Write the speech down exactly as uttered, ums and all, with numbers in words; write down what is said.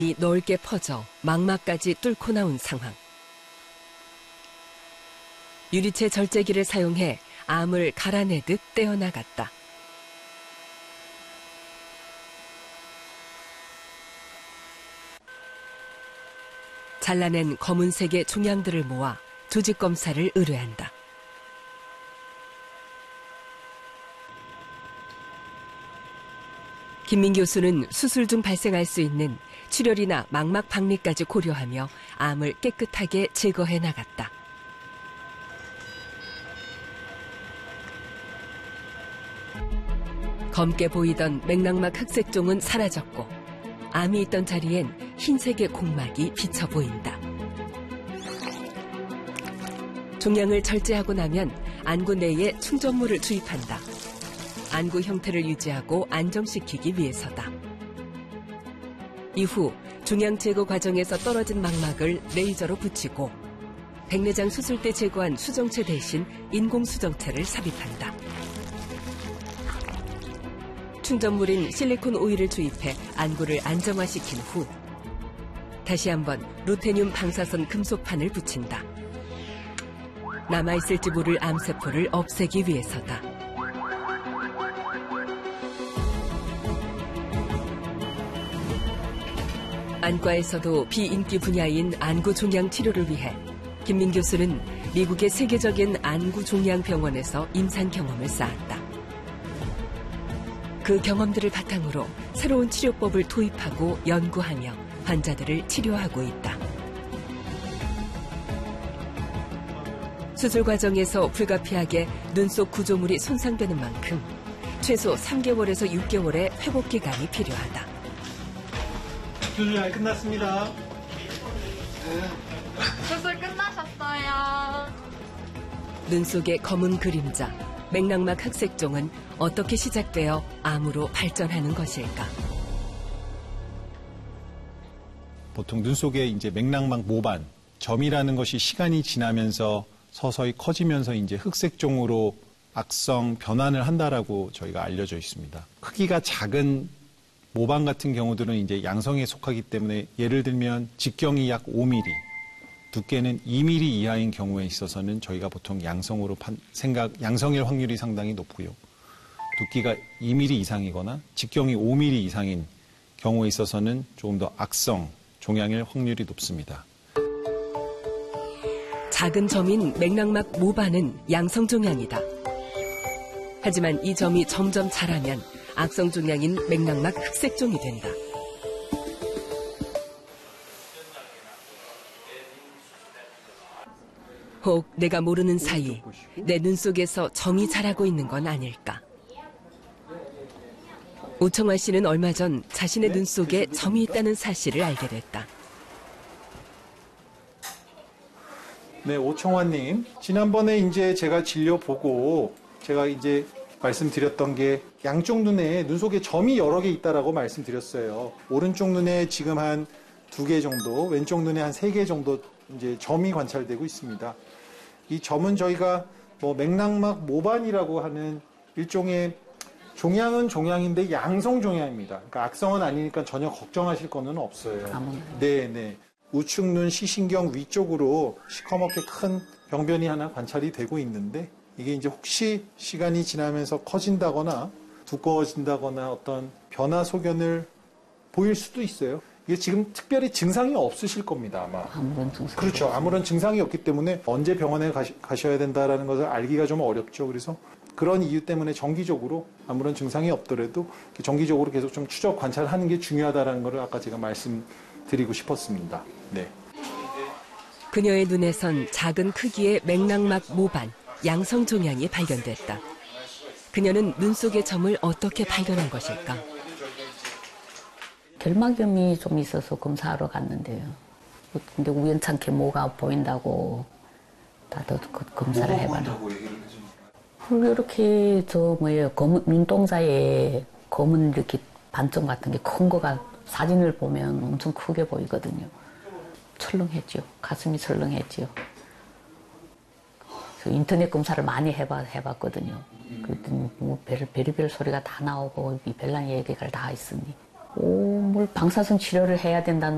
이 넓게 퍼져 망막까지 뚫고 나온 상황. 유리체 절제기를 사용해 암을 갈아내듯 떼어나갔다. 잘라낸 검은색의 종양들을 모아 조직 검사를 의뢰한다. 김민 교수는 수술 중 발생할 수 있는 출혈이나 망막 박리까지 고려하며 암을 깨끗하게 제거해 나갔다. 검게 보이던 맥락막 흑색종은 사라졌고 암이 있던 자리엔 흰색의 공막이 비쳐 보인다. 종양을 절제하고 나면 안구 내에 충전물을 주입한다. 안구 형태를 유지하고 안정시키기 위해서다. 이후 종양 제거 과정에서 떨어진 망막을 레이저로 붙이고 백내장 수술 때 제거한 수정체 대신 인공 수정체를 삽입한다. 충전물인 실리콘 오일을 주입해 안구를 안정화시킨 후 다시 한번 루테늄 방사선 금속판을 붙인다. 남아있을지 모를 암세포를 없애기 위해서다. 안과에서도 비인기 분야인 안구 종양 치료를 위해 김민 교수는 미국의 세계적인 안구 종양 병원에서 임상 경험을 쌓았다. 그 경험들을 바탕으로 새로운 치료법을 도입하고 연구하며 환자들을 치료하고 있다. 수술 과정에서 불가피하게 눈 속 구조물이 손상되는 만큼 최소 삼 개월에서 육 개월의 회복 기간이 필요하다. 수술 잘 끝났습니다. 수술 끝나셨어요. 눈 속의 검은 그림자, 맥락막 흑색종은 어떻게 시작되어 암으로 발전하는 것일까? 보통 눈 속에 이제 맥락막 모반, 점이라는 것이 시간이 지나면서 서서히 커지면서 이제 흑색종으로 악성 변환을 한다라고 저희가 알려져 있습니다. 크기가 작은 모반 같은 경우들은 이제 양성에 속하기 때문에 예를 들면 직경이 약 오 밀리미터, 두께는 이 밀리미터 이하인 경우에 있어서는 저희가 보통 양성으로 판, 생각, 양성일 확률이 상당히 높고요. 두께가 이 밀리미터 이상이거나 직경이 오 밀리미터 이상인 경우에 있어서는 조금 더 악성, 종양일 확률이 높습니다. 작은 점인 맥락막 모반은 양성 종양이다. 하지만 이 점이 점점 자라면 악성 종양인 맥락막 흑색종이 된다. 혹 내가 모르는 사이 내 눈 속에서 점이 자라고 있는 건 아닐까. 오청환 씨는 얼마 전 자신의 눈 속에 점이 있다는 사실을 알게 됐다. 네, 오청환님. 지난번에 이제 제가 진료 보고 제가 이제 말씀드렸던 게 양쪽 눈에 눈 속에 점이 여러 개 있다라고 말씀드렸어요. 오른쪽 눈에 지금 한 두 개 정도, 왼쪽 눈에 한 세 개 정도 이제 점이 관찰되고 있습니다. 이 점은 저희가 뭐 맥락막 모반이라고 하는 일종의 종양은 종양인데 양성 종양입니다. 그러니까 악성은 아니니까 전혀 걱정하실 거는 없어요. 네, 네. 우측 눈 시신경 위쪽으로 시커멓게 큰 병변이 하나 관찰이 되고 있는데 이게 이제 혹시 시간이 지나면서 커진다거나 두꺼워진다거나 어떤 변화 소견을 보일 수도 있어요. 이게 지금 특별히 증상이 없으실 겁니다, 아마. 아무런 증상이 그렇죠. 없어요. 아무런 증상이 없기 때문에 언제 병원에 가시, 가셔야 된다라는 것을 알기가 좀 어렵죠. 그래서 그런 이유 때문에 정기적으로 아무런 증상이 없더라도 정기적으로 계속 좀 추적 관찰하는 게 중요하다라는 것을 아까 제가 말씀드리고 싶었습니다. 네. 그녀의 눈에선 작은 크기의 맥락막 모반, 양성 종양이 발견됐다. 그녀는 눈 속의 점을 어떻게 발견한 것일까? 결막염이 좀 있어서 검사하러 갔는데요. 근데 우연찮게 뭐가 보인다고 다들 그 검사를 해봐요. 이렇게 저 뭐예요, 검은 눈동자에 검은 이렇게 반점 같은 게 큰 거가 사진을 보면 엄청 크게 보이거든요. 철렁했죠. 가슴이 철렁했죠. 인터넷 검사를 많이 해봐, 해봤거든요. 그랬더니 뭐 별, 별의별 소리가 다 나오고 이 별난 얘기가 다 있으니 오, 뭘 방사선 치료를 해야 된다는